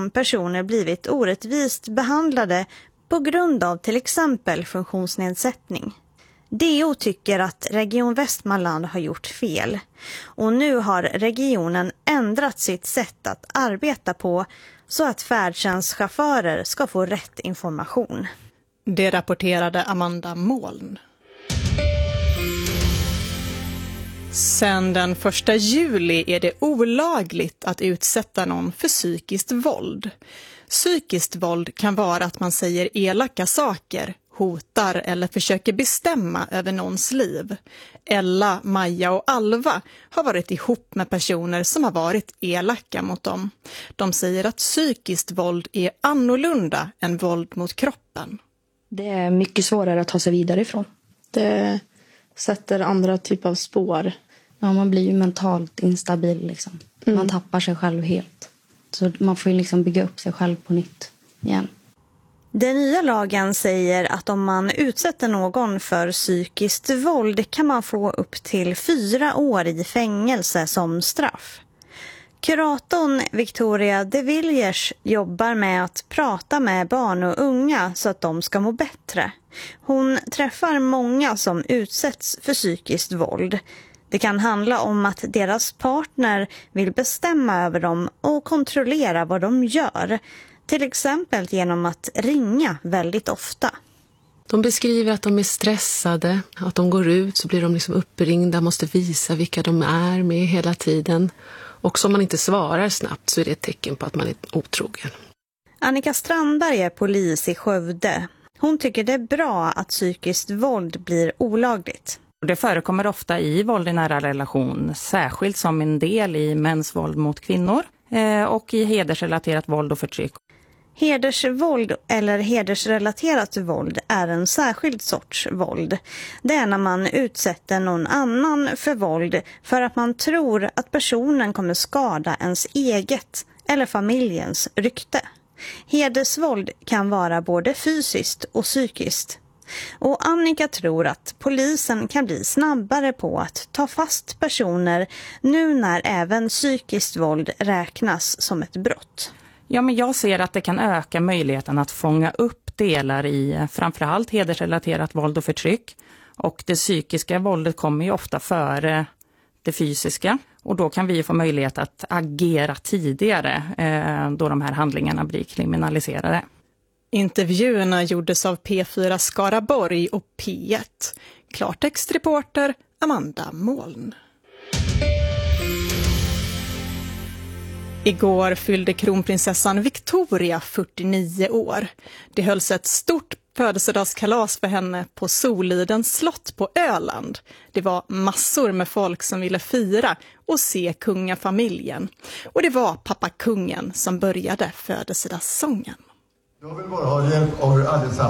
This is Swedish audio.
som personer blivit orättvist behandlade på grund av till exempel funktionsnedsättning. DO tycker att Region Västmanland har gjort fel och nu har regionen ändrat sitt sätt att arbeta på så att färdtjänstchaufförer ska få rätt information. Det rapporterade Amanda Moln. Sen den 1 juli är det olagligt att utsätta någon för psykiskt våld. Psykiskt våld kan vara att man säger elaka saker, hotar eller försöker bestämma över någons liv. Ella, Maja och Alva har varit ihop med personer som har varit elaka mot dem. De säger att psykiskt våld är annorlunda än våld mot kroppen. Det är mycket svårare att ta sig vidare ifrån. Det sätter andra typer av spår. Ja, man blir ju mentalt instabil liksom. Man tappar sig själv helt. Så man får ju liksom bygga upp sig själv på nytt igen. Den nya lagen säger att om man utsätter någon för psykiskt våld kan man få upp till 4 år i fängelse som straff. Kuratorn Victoria de Villiers jobbar med att prata med barn och unga så att de ska må bättre. Hon träffar många som utsätts för psykiskt våld. Det kan handla om att deras partner vill bestämma över dem och kontrollera vad de gör. Till exempel genom att ringa väldigt ofta. De beskriver att de är stressade, att de går ut så blir de liksom uppringda, måste visa vilka de är med hela tiden. Och om man inte svarar snabbt så är det ett tecken på att man är otrogen. Annika Strandberg är polis i Skövde. Hon tycker det är bra att psykiskt våld blir olagligt. Det förekommer ofta i våld i nära relation, särskilt som en del i mäns våld mot kvinnor och i hedersrelaterat våld och förtryck. Hedersvåld eller hedersrelaterat våld är en särskild sorts våld. Det är när man utsätter någon annan för våld för att man tror att personen kommer skada ens eget eller familjens rykte. Hedersvåld kan vara både fysiskt och psykiskt. Och Annika tror att polisen kan bli snabbare på att ta fast personer nu när även psykiskt våld räknas som ett brott. Ja, men jag ser att det kan öka möjligheten att fånga upp delar i framförallt hedersrelaterat våld och förtryck. Och det psykiska våldet kommer ju ofta före det fysiska. Och då kan vi få möjlighet att agera tidigare då de här handlingarna blir kriminaliserade. Intervjuerna gjordes av P4 Skaraborg och P1. Klartextreporter Amanda Moln. Igår fyllde kronprinsessan Victoria 49 år. Det hölls ett stort födelsedagskalas för henne på Solidens slott på Öland. Det var massor med folk som ville fira och se kungafamiljen. Och det var pappa kungen som började födelsedagssången. Jag vill bara ha hjälp av er allesammans.